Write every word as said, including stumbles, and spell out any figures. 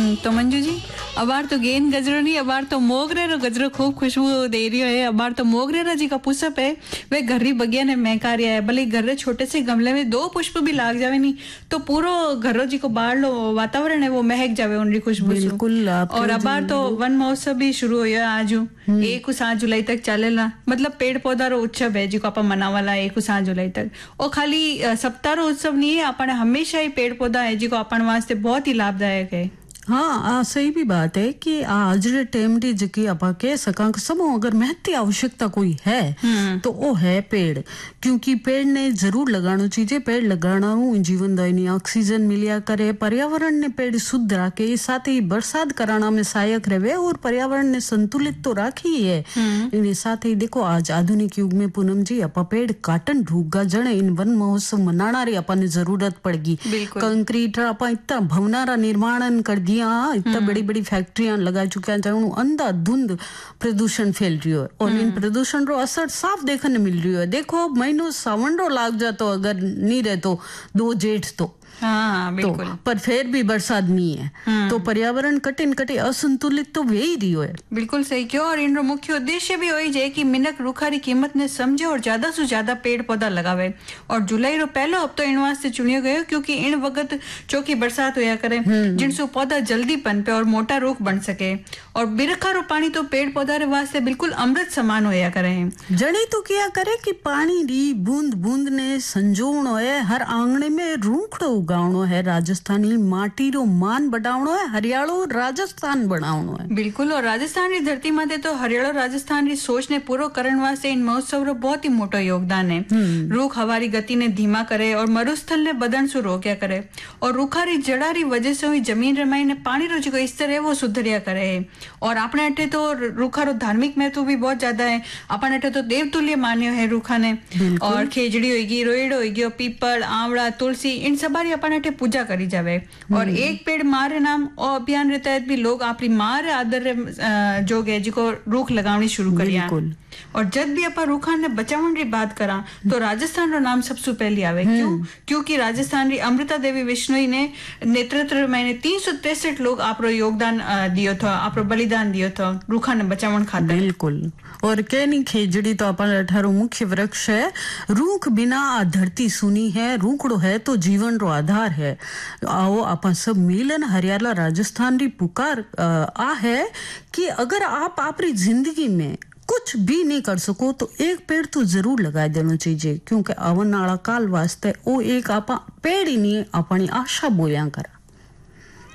हम्म तो मंजू जी अबार तो गेंद गजरो नहीं, अबार तो मोगरे रो गजरो खूब खुशबू दे रही है। अबार तो मोगरे रा जी का पुष्प है वे घरी बगिया ने महका रिया है। भले घर रे छोटे से गमले में दो पुष्प भी लाग जावे नहीं तो पूरो घर जी को बाहर लो वातावरण है वो महक जावे उनकी खुशबू से। बिल्कुल। और अबार तो वन महोत्सव भी शुरू हो आज एक सात जुलाई तक चलेला। मतलब पेड़ पौधा रो उत्सव है जिको आप मनावाला एक सात जुलाई तक। और खाली सप्ताह रो उत्सव नहीं है, अपन हमेशा ही पेड़ पौधा है जिको अपन वास्ते बहुत ही लाभदायक है। हाँ आ सही भी बात है कि आज रे टाइम री जकी आपा कह सका कि समो अगर महती आवश्यकता कोई है तो वो है पेड़। क्योंकि पेड़ ने जरूर लगाना चाहिए। पेड़ लगाना जीवनदायिनी ऑक्सीजन मिलिया करे, पर्यावरण ने पेड़ शुद्ध रखे, साथ ही बरसात कराना में सहायक रहे और पर्यावरण ने संतुलित तो राखी है। इन साथ ही देखो आज आधुनिक युग में पूनम जी आपा पेड़ काटन ढूगा जने इन वन महोत्सव मनाना री आपा ने जरूरत पड़गी। कंक्रीट आपा इतना भवनारा निर्माण कर दिया, इतना बड़ी बड़ी फैक्ट्रियां लगा चुके हैं, अंधाधुंध प्रदूषण फैल रही है और इन प्रदूषण रो असर साफ देखने मिल रही है। देखो महीनों सावन रो लाग जातो अगर नहीं रहे तो दो जेठ तो हाँ बिल्कुल। तो पर फिर भी बरसात नहीं है तो पर्यावरण कटिन कटे असंतुलित तो वे ही रही है। बिल्कुल सही क्यों। और इन मुख्य उद्देश्य भी वही है कि मिनक रुखारी कीमत ने समझे और ज्यादा से ज्यादा पेड़ पौधा लगावे। और जुलाई रो पहलो हफ्तो इन वास्ते चुनियो गयो क्योंकि इन वक्त चौकी बरसात होया करे जिनसे पौधा जल्दी पनपे और मोटा रुख बन सके। और बिरखा रो पानी तो पेड़ पौधा रे वास्ते बिल्कुल अमृत समान होया करे। जड़ी तो क्या करे कि पानी री बूंद बूंद ने संजोणो है, हर आंगणे में रूखड़ो उगावणो है, राजस्थानी माटी रो मान बढ़ावणो है, हरियालो राजस्थान बनावणो है। बिल्कुल। और राजस्थान री धरती माते तो हरियालो राजस्थान री सोच ने पूरो करण वास्ते इन महोत्सव रो बहुत ही मोटो योगदान है। रूख हवारी गति ने धीमा करे और मरुस्थल ने बदन सु रोक्या करे और रूखारी जड़ा री वजह से हुई जमीन रमाई ने पानी रो जो स्तर है वो सुधरिया करे है। और अपने अटे तो रूखा रो धार्मिक महत्व भी बहुत ज्यादा है। अपने अटे तो देवतुल्य मान्यो है रूखा ने। और खेजड़ी होगी, रोइडो होगी, पीपल, आवड़ा, तुलसी इन सबारी अपने अटे पूजा करी जावे। और एक पेड़ मारे नाम और अभियान रे तहत भी लोग अपनी मार आदर रे जोग है जिको रूख लगावनी शुरू करिया। और जब भी अपा रूखान ने बचावन री बात करा तो राजस्थान रो नाम सबसे पहले आवे। क्यों? क्योंकि राजस्थान री अमृता देवी विश्नोई ने नेतृत्व में तीन सौ तिरसठ लोग आपरो योगदान दियो था, आपरो बलिदान दियो था रूखान ने बचावन खातिर। बिल्कुल। और कहनी खेजड़ी तो अपन अठारो मुख्य वृक्ष है। रूख बिना आ धरती सुनी है, रूखड़ो है तो जीवन रो आधार है। आओ अपन सब मिलन हरियाला राजस्थान री पुकार आ है कि अगर आप आपरी जिंदगी में कुछ भी नहीं कर सको तो एक पेड़ तो जरूर लगा देना चाहिए। क्योंकि आवन वाला काल वास्ते वो एक आपा पेड़ ही नहीं अपनी आशा बोलिया कर।